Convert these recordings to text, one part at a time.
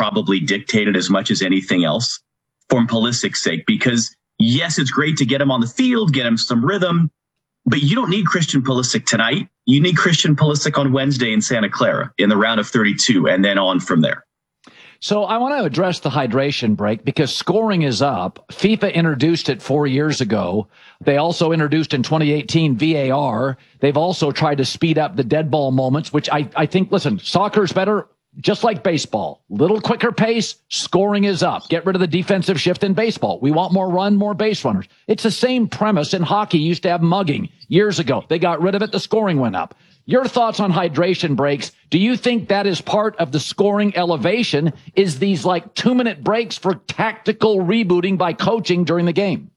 probably dictate it as much as anything else for Pulisic's sake, because yes, it's great to get him on the field, get him some rhythm, but you don't need Christian Pulisic tonight. You need Christian Pulisic on Wednesday in Santa Clara in the round of 32 and then on from there. So I want to address the hydration break because scoring is up. FIFA introduced it 4 years ago. They also introduced in 2018 VAR. They've also tried to speed up the dead ball moments, which I think, listen, soccer's better, just like baseball. Little quicker pace, scoring is up. Get rid of the defensive shift in baseball. We want more run, more base runners. It's the same premise in hockey. Used to have mugging years ago. They got rid of it. The scoring went up. Your thoughts on hydration breaks? Do you think that is part of the scoring elevation? Is these like 2-minute breaks for tactical rebooting by coaching during the game?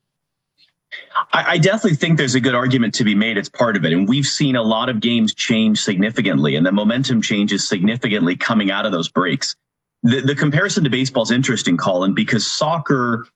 I definitely think there's a good argument to be made. It's part of it. And we've seen a lot of games change significantly, and the momentum changes significantly coming out of those breaks. The comparison to baseball is interesting, Colin, because soccer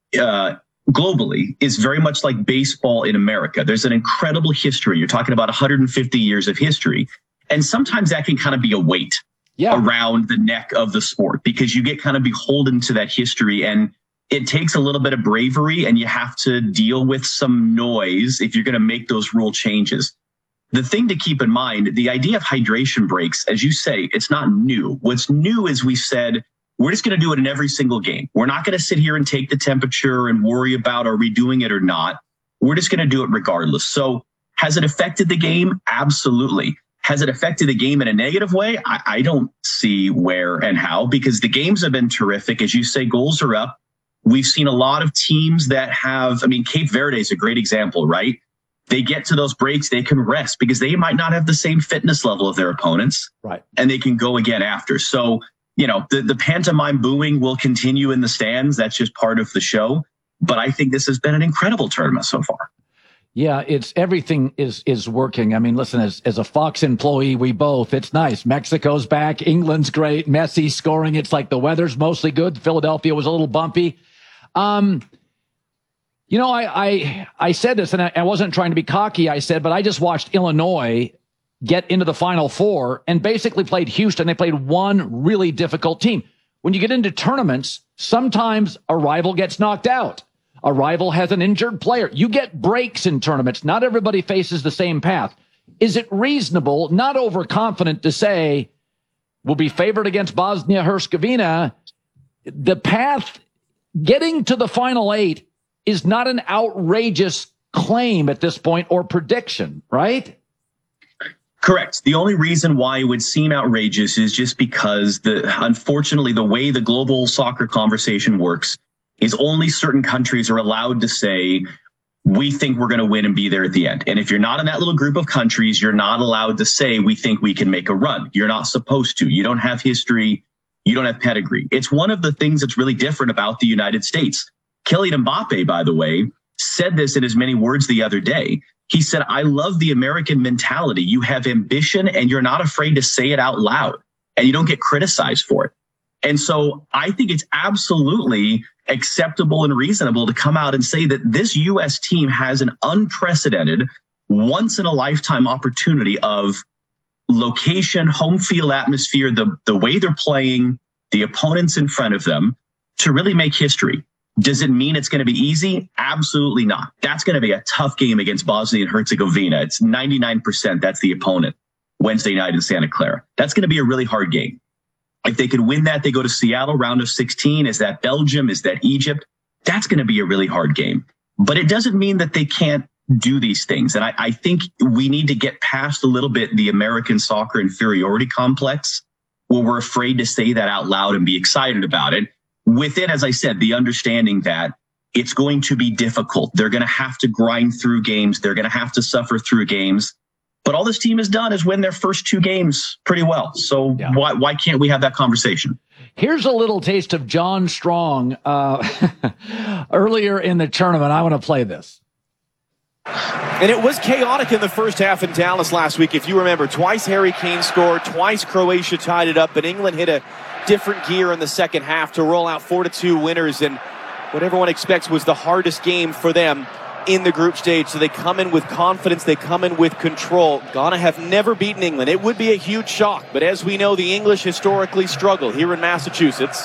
globally is very much like baseball in America. There's an incredible history. You're talking about 150 years of history. And sometimes that can kind of be a weight around the neck of the sport because you get kind of beholden to that history, and it takes a little bit of bravery and you have to deal with some noise if you're going to make those rule changes. The thing to keep in mind, the idea of hydration breaks, as you say, it's not new. What's new is we said, we're just going to do it in every single game. We're not going to sit here and take the temperature and worry about are we doing it or not. We're just going to do it regardless. So has it affected the game? Absolutely. Has it affected the game in a negative way? I don't see where and how, because the games have been terrific. As you say, goals are up. We've seen a lot of teams that have, Cape Verde is a great example, right? They get to those breaks, they can rest because they might not have the same fitness level of their opponents. Right. And they can go again after. So, the pantomime booing will continue in the stands. That's just part of the show. But I think this has been an incredible tournament so far. Yeah, everything is working. Listen, as a Fox employee, it's nice. Mexico's back. England's great. Messi scoring. It's like the weather's mostly good. Philadelphia was a little bumpy. I said this, and I wasn't trying to be cocky. I said, but I just watched Illinois get into the Final Four and basically played Houston. They played one really difficult team. When you get into tournaments, sometimes a rival gets knocked out. A rival has an injured player. You get breaks in tournaments. Not everybody faces the same path. Is it reasonable, not overconfident, to say we'll be favored against Bosnia-Herzegovina? The path getting to the Final Eight is not an outrageous claim at this point or prediction, right? Correct. The only reason why it would seem outrageous is just because unfortunately, the way the global soccer conversation works is only certain countries are allowed to say, we think we're going to win and be there at the end. And if you're not in that little group of countries, you're not allowed to say, we think we can make a run. You're not supposed to. You don't have history. You don't have pedigree. It's one of the things that's really different about the United States. Kylian Mbappe, by the way, said this in as many words the other day. He said, I love the American mentality. You have ambition and you're not afraid to say it out loud and you don't get criticized for it. And so I think it's absolutely acceptable and reasonable to come out and say that this U.S. team has an unprecedented, once in a lifetime opportunity of location, home field atmosphere, the way they're playing, the opponents in front of them, to really make history. Does it mean it's going to be easy? Absolutely not. That's going to be a tough game against Bosnia and Herzegovina. It's 99% that's the opponent Wednesday night in Santa Clara. That's going to be a really hard game. If they can win that, they go to Seattle, round of 16. Is that Belgium? Is that Egypt? That's going to be a really hard game. But it doesn't mean that they can't do these things. And I think we need to get past a little bit the American soccer inferiority complex where we're afraid to say that out loud and be excited about it. Within, as I said, the understanding that it's going to be difficult. They're going to have to grind through games. They're going to have to suffer through games. But all this team has done is win their first two games pretty well. So why can't we have that conversation? Here's a little taste of John Strong earlier in the tournament. I want to play this. And it was chaotic in the first half in Dallas last week. If you remember, twice Harry Kane scored, twice Croatia tied it up, but England hit a different gear in the second half to roll out 4-2 winners. And what everyone expects was the hardest game for them in the group stage. So they come in with confidence. They come in with control. Ghana have never beaten England. It would be a huge shock. But as we know, the English historically struggle here in Massachusetts.